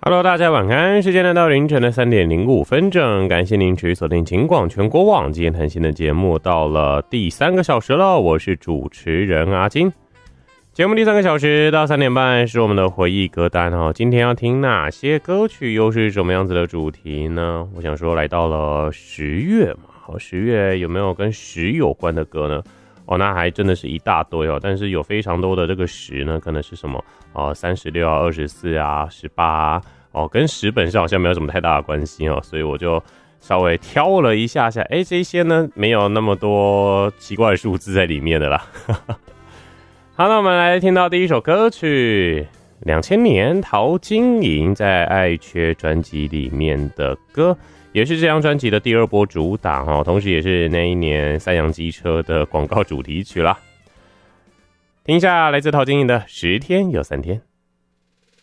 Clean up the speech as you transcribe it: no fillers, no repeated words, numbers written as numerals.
Hello， 大家晚安，时间来到凌晨的3:05整，感谢您持续锁定警广全国网，今天谈新的节目到了第3个小时了，我是主持人阿金。节目第3个小时到3点半是我们的回忆歌单哦，今天要听哪些歌曲，又是什么样子的主题呢？我想说来到了10月嘛，10月有没有跟10有关的歌呢？哦，那还真的是一大堆哦，但是有非常多的这个10呢，可能是什么36啊、24啊、18啊，跟10本身好像没有什么太大的关系哦，所以我就稍微挑了一下，这些呢没有那么多奇怪的数字在里面的啦。好，那我们来听到第一首歌曲，2000年陶晶莹在《爱缺》专辑里面的歌。也是这张专辑的第2波主打哦，同时也是那一年三洋机车的广告主题曲啦。听一下来自陶晶莹的《10天有3天》。